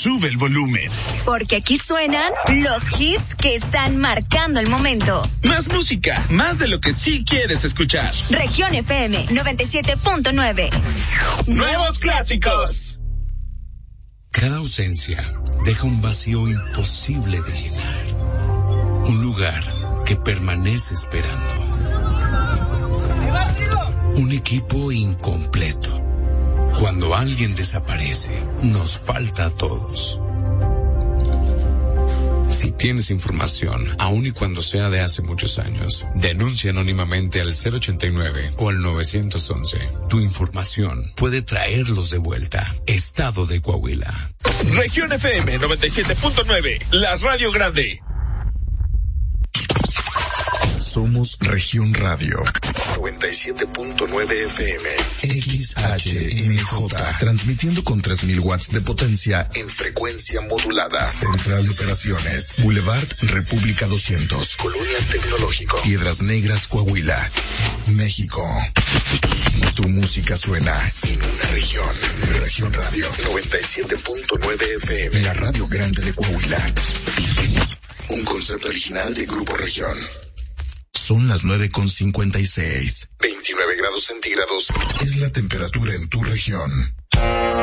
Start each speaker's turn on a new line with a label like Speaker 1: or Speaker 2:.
Speaker 1: sube el volumen.
Speaker 2: Porque aquí suenan los hits que están marcando el momento.
Speaker 1: Más música, más de lo que sí quieres escuchar.
Speaker 2: Región FM 97.9.
Speaker 1: Nuevos clásicos.
Speaker 3: Cada ausencia deja un vacío imposible de llenar. Un lugar que permanece esperando. Un equipo incompleto. Cuando alguien desaparece, nos falta a todos. Si tienes información, aun y cuando sea de hace muchos años, denuncia anónimamente al 089 o al 911. Tu información puede traerlos de vuelta. Estado de Coahuila.
Speaker 1: Región FM 97.9, la radio grande.
Speaker 4: Somos Región Radio 97.9 FM XHMJ, transmitiendo con 3000 watts de potencia en frecuencia modulada. Central de Operaciones, Boulevard República 200, Colonia Tecnológico, Piedras Negras, Coahuila, México. Tu música suena en una región. Región Radio 97.9 FM, la radio grande de Coahuila. Un concepto original de Grupo Región. Son las 9:56. 29 grados centígrados es la temperatura en tu región.